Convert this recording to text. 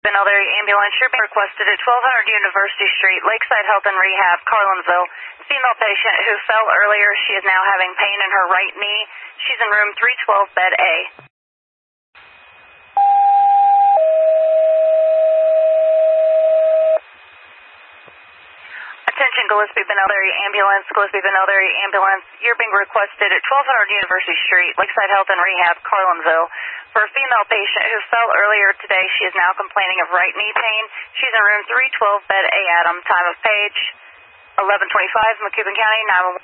Benelary ambulance, you're being requested at 1200 University Street, Lakeside Health and Rehab, Carlinville. Female patient who fell earlier. She is now having pain in her right knee. She's in room 312, bed A. Attention Gillespie Benelary ambulance, Gillespie Benelary ambulance. You're being requested at 1200 University Street, Lakeside Health and Rehab, Carlinville. For a female patient who fell earlier today, she is now complaining of right knee pain. She's in room 312, bed A, Adam. Time of page 11:25, McCubbin County, 911.